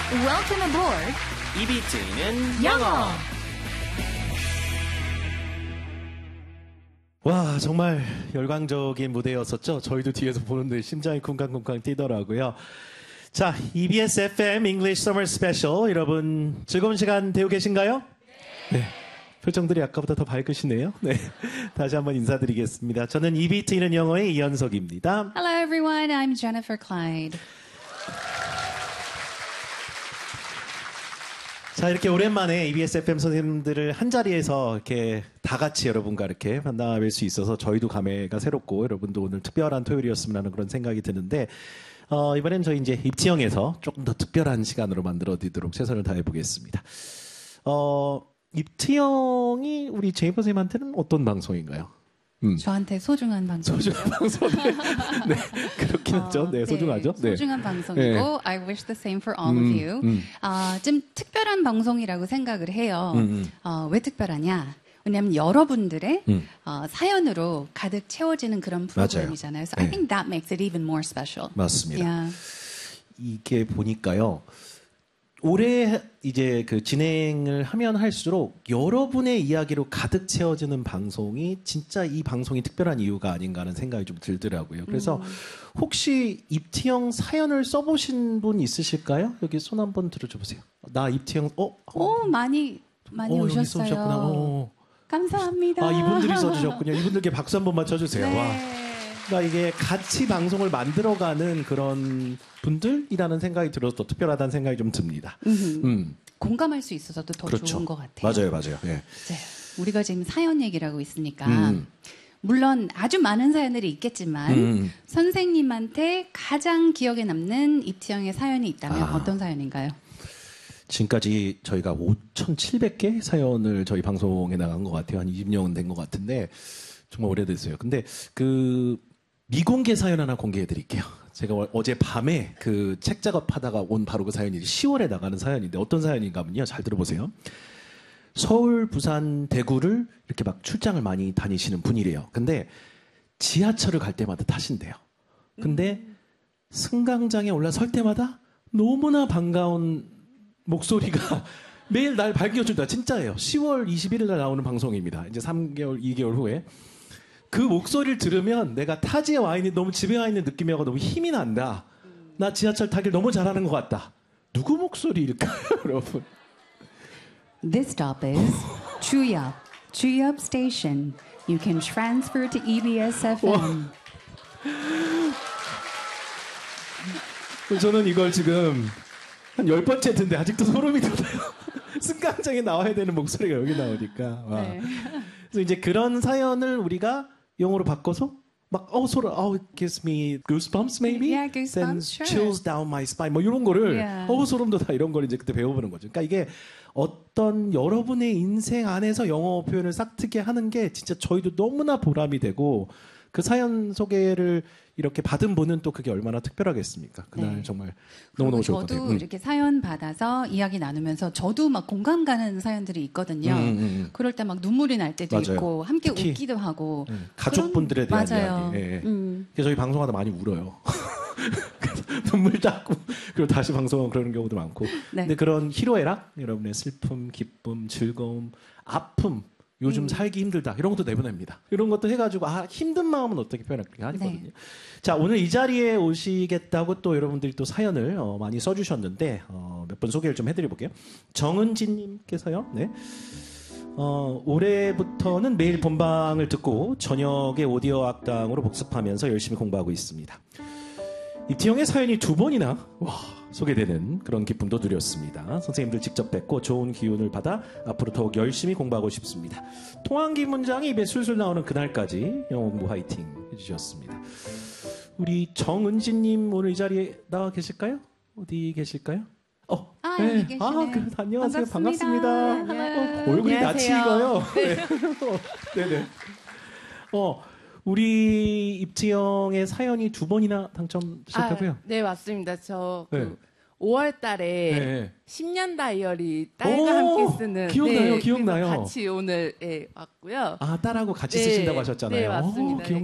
Welcome aboard. EBT는 영어. 와, 정말 열광적인 무대였었죠. 저희도 뒤에서 보는데 심장이 쿵쾅쿵쾅 뛰더라고요. 자, EBS FM English Summer Special. 여러분 즐거운 시간 되고 계신가요? 네. 표정들이 아까보다 더 밝으시네요. 네. 다시 한번 인사드리겠습니다. 저는 EBT는 영어의 이현석입니다. Hello everyone, I'm Jennifer Clyde. 자, 이렇게 오랜만에 EBS FM 선생님들을 한자리에서 이렇게 다 같이 여러분과 이렇게 만나뵐 수 있어서 저희도 감회가 새롭고 여러분도 오늘 특별한 토요일이었으면 하는 그런 생각이 드는데 이번엔 저희 이제 입지영에서 조금 더 특별한 시간으로 만들어 드리도록 최선을 다해 보겠습니다. 입지영이 우리 제이퍼 선생님한테는 어떤 방송인가요? 저한테 소중한 방송. 소중한 방송. 네, 그렇긴 하죠. 네, 소중하죠. 네. 소중한 방송이고, 네. I wish the same for all of you. 좀 특별한 방송이라고 생각을 해요. 왜 특별하냐? 왜냐하면 여러분들의 사연으로 가득 채워지는 그런 프로그램이잖아요. So I think that makes it even more special. 맞습니다. Yeah. 이게 보니까요. 올해 이제 그 진행을 하면 할수록 여러분의 이야기로 가득 채워지는 방송이 진짜 이 방송이 특별한 이유가 아닌가 하는 생각이 좀 들더라고요. 그래서 혹시 입티형 사연을 써보신 분 있으실까요? 여기 손 한번 들어줘 보세요. 나 입티형 많이 오셨어요. 감사합니다. 아, 이분들이 써주셨군요. 이분들께 박수 한 번만 쳐주세요. 네. 와. 그러니까 이게 같이 방송을 만들어가는 그런 분들이라는 생각이 들어서 더 특별하다는 생각이 좀 듭니다. 공감할 수 있어서도 더 그렇죠. 좋은 것 같아요. 맞아요. 예. 네. 우리가 지금 사연 얘기를 하고 있으니까 물론 아주 많은 사연들이 있겠지만 선생님한테 가장 기억에 남는 입지영의 사연이 있다면 어떤 사연인가요? 지금까지 저희가 5,700개 사연을 저희 방송에 나간 것 같아요. 한 20년은 된 것 같은데 정말 오래됐어요. 근데 그 미공개 사연 하나 공개해 드릴게요. 제가 어제 밤에 그 책 작업하다가 온 바로 그 사연이 10월에 나가는 사연인데 어떤 사연인가 하면요. 잘 들어보세요. 서울, 부산, 대구를 이렇게 막 출장을 많이 다니시는 분이래요. 근데 지하철을 갈 때마다 타신대요. 근데 승강장에 올라설 때마다 너무나 반가운 목소리가 매일 날 밝혀준다. 진짜예요. 10월 21일 날 나오는 방송입니다. 이제 3개월, 2개월 후에. 그 목소리를 들으면 내가 타지에 와 있는, 너무 집에 와 있는 느낌이라고 너무 힘이 난다. 나 지하철 타길 너무 잘하는 것 같다. 누구 목소리일까요, 여러분? This stop is Chuyup. Chuyup Station. You can transfer to EBS FM. 저는 이걸 지금 한 10번째 듣는데 아직도 소름이 돋아요. 승강장에 나와야 되는 목소리가 여기 나오니까. 와. 네. 그래서 이제 그런 사연을 우리가 영어로 바꿔서 막 소름, it gives me goosebumps maybe? Yeah, goosebumps, Sends sure. chills down my spine. 뭐 이런 거를 Yeah. 소름 돋아 이런 걸 이제 그때 배워보는 거죠. 그러니까 이게 어떤 여러분의 인생 안에서 영어 표현을 싹트게 하는 게 진짜 저희도 너무나 보람이 되고 그 사연 소개를 이렇게 받은 분은 또 그게 얼마나 특별하겠습니까? 그날 네. 정말 너무너무 좋을 것 같아요. 저도 이렇게 사연 받아서 이야기 나누면서 저도 막 공감 가는 사연들이 있거든요. 그럴 때 막 눈물이 날 때도 맞아요. 있고 함께 특히, 웃기도 하고 가족분들에 대한 맞아요. 이야기. 예. 그래서 저희 방송하다 많이 울어요. 그래서 눈물 닦고 그리고 다시 방송하고 그러는 경우도 많고. 네. 근데 그런 희로애락, 여러분의 슬픔, 기쁨, 즐거움, 아픔, 요즘 살기 힘들다 이런 것도 내보냅니다. 이런 것도 해가지고 힘든 마음은 어떻게 표현할까 하거든요. 네. 자, 오늘 이 자리에 오시겠다고 또 여러분들이 또 사연을 많이 써주셨는데 몇 번 소개를 좀 해드려볼게요. 정은진님께서요. 네. 올해부터는 매일 본방을 듣고 저녁에 오디오 악당으로 복습하면서 열심히 공부하고 있습니다. 입티형의 사연이 2번이나 소개되는 그런 기쁨도 누렸습니다. 선생님들 직접 뵙고 좋은 기운을 받아 앞으로 더욱 열심히 공부하고 싶습니다. 통한기 문장이 입에 술술 나오는 그날까지 영어 공부 화이팅 해주셨습니다. 우리 정은지님 오늘 이 자리에 나와 계실까요? 어디 계실까요? 여기 계시네. 그래, 안녕하세요. 반갑습니다. 안녕하세요. 얼굴이 낯이 안녕하세요. 익어요. 네. 네네. 우리 입지영의 사연이 2번이나 당첨되셨다고요? 네, 맞습니다. 저 네. 5월 달에 네. 10년 다이어리 딸과 함께 쓰는 기억나요. 그래서 같이 오늘 왔고요. 딸하고 같이 네, 쓰신다고 하셨잖아요. 네, 맞습니다.